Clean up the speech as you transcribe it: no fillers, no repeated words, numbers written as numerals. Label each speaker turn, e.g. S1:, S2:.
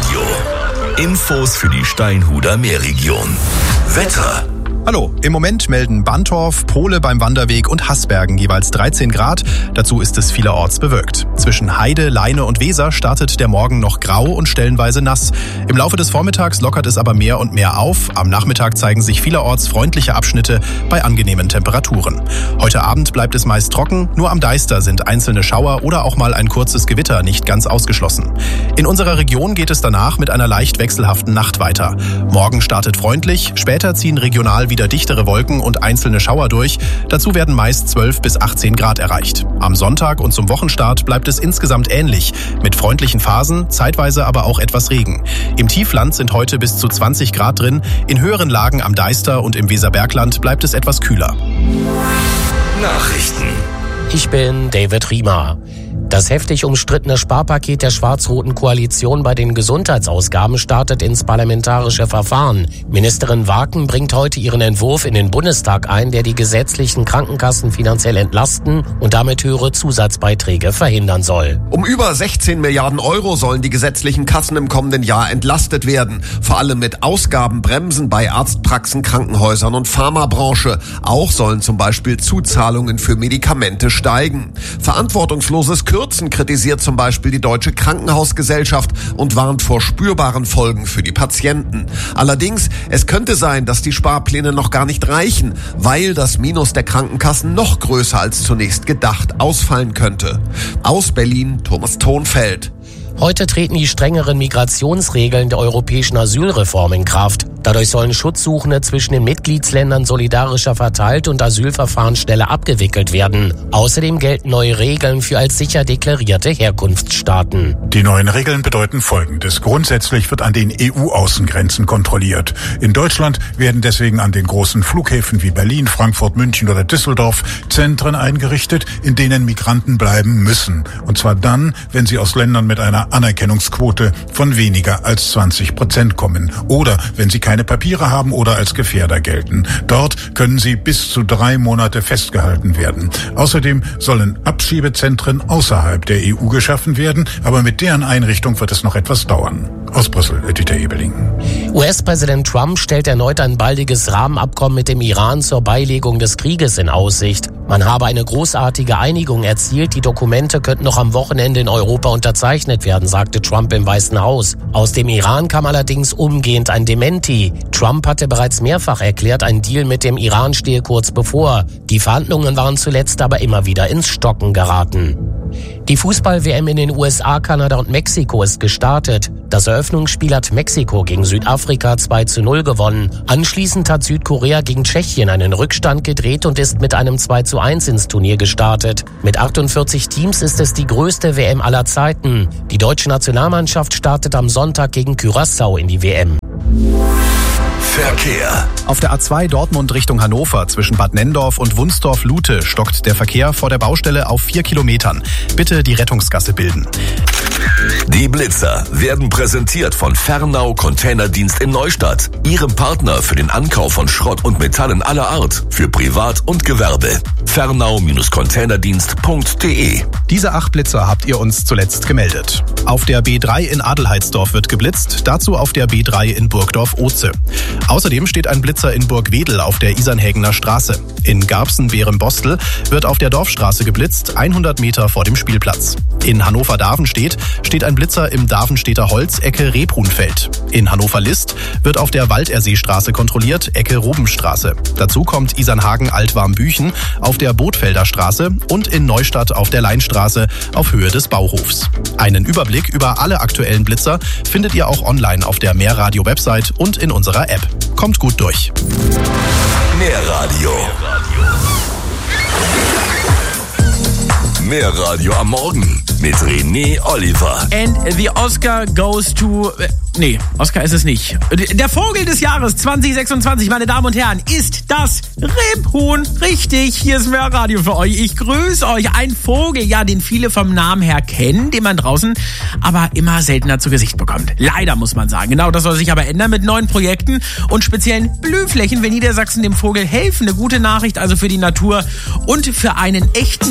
S1: Meerradio. Infos für die Steinhuder Meerregion. Wetter.
S2: Hallo, im Moment melden Bantorf, Pohle beim Wanderweg und Haßbergen jeweils 13 Grad. Dazu ist es vielerorts bewölkt. Zwischen Heide, Leine und Weser startet der Morgen noch grau und stellenweise nass. Im Laufe des Vormittags lockert es aber mehr und mehr auf. Am Nachmittag zeigen sich vielerorts freundliche Abschnitte bei angenehmen Temperaturen. Heute Abend bleibt es meist trocken, nur am Deister sind einzelne Schauer oder auch mal ein kurzes Gewitter nicht ganz ausgeschlossen. In unserer Region geht es danach mit einer leicht wechselhaften Nacht weiter. Morgen startet freundlich, später ziehen regional wieder dichtere Wolken und einzelne Schauer durch. Dazu werden meist 12 bis 18 Grad erreicht. Am Sonntag und zum Wochenstart bleibt es insgesamt ähnlich, mit freundlichen Phasen, zeitweise aber auch etwas Regen. Im Tiefland sind heute bis zu 20 Grad drin, in höheren Lagen am Deister und im Weserbergland bleibt es etwas kühler.
S1: Nachrichten.
S3: Ich bin David Riemer. Das heftig umstrittene Sparpaket der schwarz-roten Koalition bei den Gesundheitsausgaben startet ins parlamentarische Verfahren. Ministerin Waken bringt heute ihren Entwurf in den Bundestag ein, der die gesetzlichen Krankenkassen finanziell entlasten und damit höhere Zusatzbeiträge verhindern soll.
S4: Um über 16 Milliarden Euro sollen die gesetzlichen Kassen im kommenden Jahr entlastet werden. Vor allem mit Ausgabenbremsen bei Arztpraxen, Krankenhäusern und Pharmabranche. Auch sollen zum Beispiel Zuzahlungen für Medikamente steigen. Verantwortungsloses Kürzen kritisiert zum Beispiel die Deutsche Krankenhausgesellschaft und warnt vor spürbaren Folgen für die Patienten. Allerdings, es könnte sein, dass die Sparpläne noch gar nicht reichen, weil das Minus der Krankenkassen noch größer als zunächst gedacht ausfallen könnte. Aus Berlin, Thomas Thonfeld.
S3: Heute treten die strengeren Migrationsregeln der europäischen Asylreform in Kraft. Dadurch sollen Schutzsuchende zwischen den Mitgliedsländern solidarischer verteilt und Asylverfahren schneller abgewickelt werden. Außerdem gelten neue Regeln für als sicher deklarierte Herkunftsstaaten.
S5: Die neuen Regeln bedeuten Folgendes. Grundsätzlich wird an den EU-Außengrenzen kontrolliert. In Deutschland werden deswegen an den großen Flughäfen wie Berlin, Frankfurt, München oder Düsseldorf Zentren eingerichtet, in denen Migranten bleiben müssen. Und zwar dann, wenn sie aus Ländern mit einer Anerkennungsquote von weniger als 20% kommen oder wenn sie keine Papiere haben oder als Gefährder gelten. Dort können sie bis zu 3 Monate festgehalten werden. Außerdem sollen Abschiebezentren außerhalb der EU geschaffen werden, aber mit deren Einrichtung wird es noch etwas dauern. Aus Brüssel, Dieter Ebeling.
S3: US-Präsident Trump stellt erneut ein baldiges Rahmenabkommen mit dem Iran zur Beilegung des Krieges in Aussicht. Man habe eine großartige Einigung erzielt, die Dokumente könnten noch am Wochenende in Europa unterzeichnet werden, sagte Trump im Weißen Haus. Aus dem Iran kam allerdings umgehend ein Dementi. Trump hatte bereits mehrfach erklärt, ein Deal mit dem Iran stehe kurz bevor. Die Verhandlungen waren zuletzt aber immer wieder ins Stocken geraten. Die Fußball-WM in den USA, Kanada und Mexiko ist gestartet. Das Eröffnungsspiel hat Mexiko gegen Südafrika 2:0 gewonnen. Anschließend hat Südkorea gegen Tschechien einen Rückstand gedreht und ist mit einem 2:1 ins Turnier gestartet. Mit 48 Teams ist es die größte WM aller Zeiten. Die deutsche Nationalmannschaft startet am Sonntag gegen Curaçao in die WM.
S1: Verkehr.
S2: Auf der A2 Dortmund Richtung Hannover zwischen Bad Nenndorf und Wunsdorf-Lute stockt der Verkehr vor der Baustelle auf 4 Kilometern. Bitte die Rettungsgasse bilden.
S1: Die Blitzer werden präsentiert von Fernau Containerdienst in Neustadt, Ihrem Partner für den Ankauf von Schrott und Metallen aller Art, für Privat und Gewerbe. Fernau-Containerdienst.de.
S2: Diese 8 Blitzer habt ihr uns zuletzt gemeldet. Auf der B3 in Adelheidsdorf wird geblitzt, dazu auf der B3 in Burgdorf-Oze. Außerdem steht ein Blitzer in Burgwedel auf der Isernhägener Straße. In Garbsen-Behren-Bostel wird auf der Dorfstraße geblitzt, 100 Meter vor dem Spielplatz. In Hannover-Davenstedt steht ein Blitzer im Davenstedter Holz, Ecke Rebhuhnfeld. In Hannover-List wird auf der Walderseestraße kontrolliert, Ecke Robenstraße. Dazu kommt Isernhagen-Altwarmbüchen auf der Bootfelder Straße und in Neustadt auf der Leinstraße auf Höhe des Bauhofs. Einen Überblick über alle aktuellen Blitzer findet ihr auch online auf der Meerradio-Website und in unserer App. Kommt gut durch.
S1: Meerradio. Meerradio am Morgen mit René Oliver.
S6: And the Oscar goes to... Nee, Oscar ist es nicht. Der Vogel des Jahres 2026, meine Damen und Herren, ist das Rebhuhn. Richtig, hier ist Meerradio für euch. Ich grüße euch. Ein Vogel, ja, den viele vom Namen her kennen, den man draußen aber immer seltener zu Gesicht bekommt. Leider, muss man sagen. Genau, das soll sich aber ändern mit neuen Projekten und speziellen Blühflächen, wenn Niedersachsen dem Vogel helfen. Eine gute Nachricht also für die Natur und für einen echten